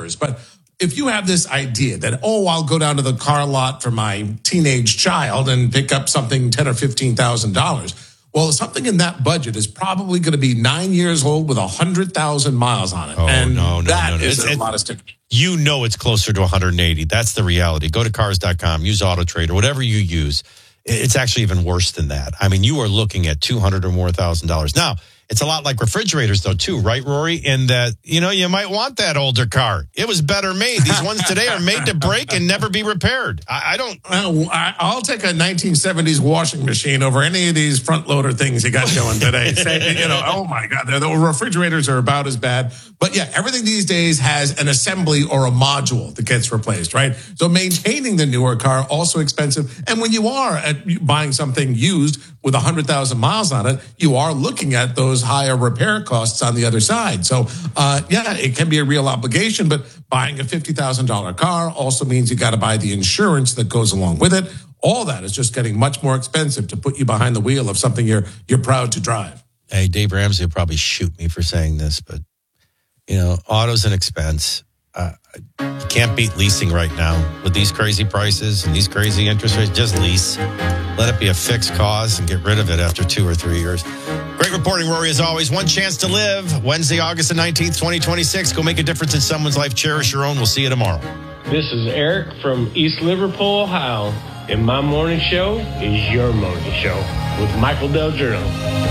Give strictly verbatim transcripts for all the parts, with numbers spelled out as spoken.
numbers, but if you have this idea that, oh, I'll go down to the car lot for my teenage child and pick up something ten or fifteen thousand dollars, well, something in that budget is probably going to be nine years old with a hundred thousand miles on it, oh, and no, no, that no, no. is It's, a lot of stickers. You know, it's closer to one hundred eighty. That's the reality. Go to cars dot com, use Auto Trader, whatever you use. It's actually even worse than that. I mean, you are looking at two hundred or more thousand dollars now. It's a lot like refrigerators, though, too, right, Rory? In that, you know, you might want that older car. It was better made. These ones today are made to break and never be repaired. I, I don't... I'll take a nineteen seventies washing machine over any of these front loader things you got going today. Say, you know, oh, my God, the refrigerators are about as bad. But, yeah, everything these days has an assembly or a module that gets replaced, right? So maintaining the newer car, also expensive. And when you are at buying something used with one hundred thousand miles on it, you are looking at those higher repair costs on the other side. So, uh, yeah, it can be a real obligation, but buying a fifty thousand dollars car also means you got to buy the insurance that goes along with it. All that is just getting much more expensive to put you behind the wheel of something you're you're proud to drive. Hey, Dave Ramsey will probably shoot me for saying this, but, you know, auto's an expense. Uh, you can't beat leasing right now with these crazy prices and these crazy interest rates. Just lease. Let it be a fixed cost and get rid of it after two or three years. Great reporting, Rory, as always. One chance to live. Wednesday, August the nineteenth, twenty twenty-six. Go make a difference in someone's life. Cherish your own. We'll see you tomorrow. This is Eric from East Liverpool, Ohio. And my morning show is your morning show with Michael Del Giorno.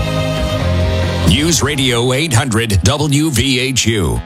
News Radio eight hundred W V H U.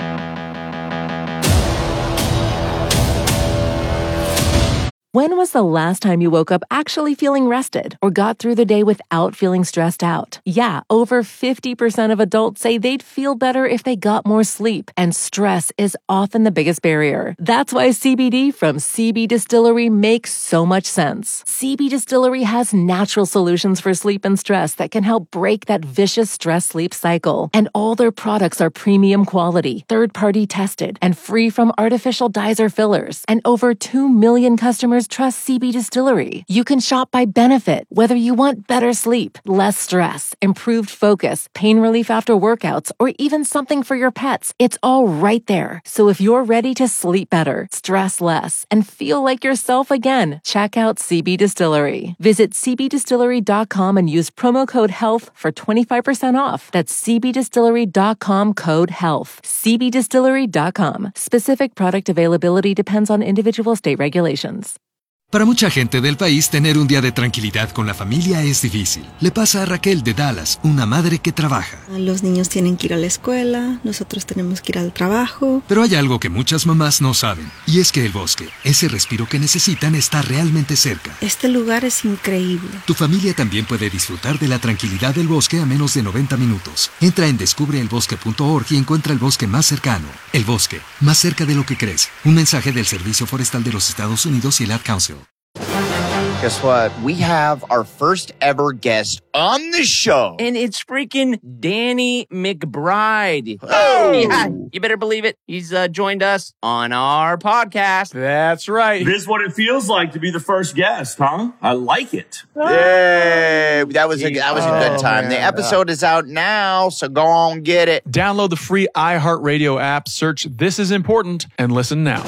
When was the last time you woke up actually feeling rested or got through the day without feeling stressed out? Yeah, over fifty percent of adults say they'd feel better if they got more sleep, and stress is often the biggest barrier. That's why C B D from C B Distillery makes so much sense. C B Distillery has natural solutions for sleep and stress that can help break that vicious stress-sleep cycle. And all their products are premium quality, third-party tested, and free from artificial dyes or fillers. And over two million customers trust C B Distillery. You can shop by benefit, whether you want better sleep, less stress, improved focus, pain relief after workouts, or even something for your pets. It's all right there. So if you're ready to sleep better, stress less, and feel like yourself again, check out C B Distillery. Visit c b distillery dot com and use promo code HEALTH for twenty-five percent off. That's c b distillery dot com code HEALTH. c b distillery dot com. Specific product availability depends on individual state regulations. Para mucha gente del país, tener un día de tranquilidad con la familia es difícil. Le pasa a Raquel de Dallas, una madre que trabaja. Los niños tienen que ir a la escuela, nosotros tenemos que ir al trabajo. Pero hay algo que muchas mamás no saben, y es que el bosque, ese respiro que necesitan, está realmente cerca. Este lugar es increíble. Tu familia también puede disfrutar de la tranquilidad del bosque a menos de noventa minutos. Entra en descubre el bosque punto org y encuentra el bosque más cercano. El bosque, más cerca de lo que crees. Un mensaje del Servicio Forestal de los Estados Unidos y el Ad Council. Guess what? We have our first ever guest on the show. And it's freaking Danny McBride. Oh! Yeah, you better believe it. He's uh, joined us on our podcast. That's right. This is what it feels like to be the first guest, huh? I like it. Yay! That was a, that was a good time. Oh, the episode is out now, so go on, get it. Download the free iHeartRadio app, search This Is Important, and listen now.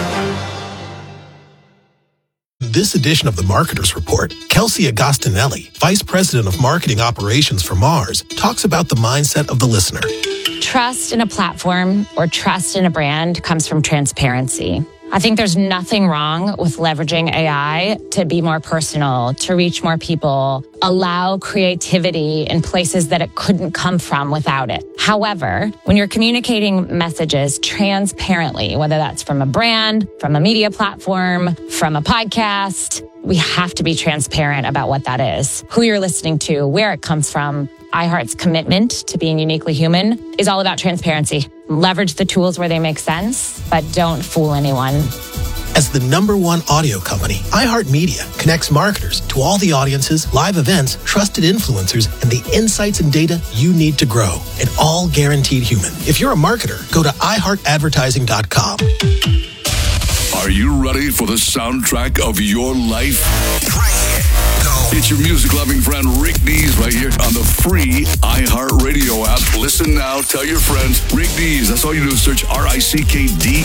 This edition of the Marketer's Report, Kelsey Agostinelli, Vice President of Marketing Operations for Mars, talks about the mindset of the listener. Trust in a platform or trust in a brand comes from transparency. I think there's nothing wrong with leveraging A I to be more personal, to reach more people, allow creativity in places that it couldn't come from without it. However, when you're communicating messages transparently, whether that's from a brand, from a media platform, from a podcast, we have to be transparent about what that is, who you're listening to, where it comes from. iHeart's commitment to being uniquely human is all about transparency. Leverage the tools where they make sense, but don't fool anyone. As the number one audio company, iHeartMedia connects marketers to all the audiences, live events, trusted influencers, and the insights and data you need to grow. And all guaranteed human. If you're a marketer, go to i heart advertising dot com. Are you ready for the soundtrack of your life? It's your music-loving friend Rick Dees right here on the free iHeartRadio app. Listen now, tell your friends. Rick Dees, that's all you do is search R I C K D